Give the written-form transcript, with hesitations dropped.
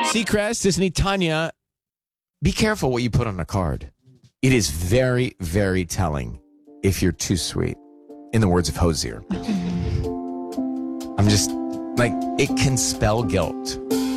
Seacrest, Disney, Tanya, be careful what you put on a card. It is very, very telling if you're too sweet, in the words of Hosier. I'm just, like, it can spell guilt.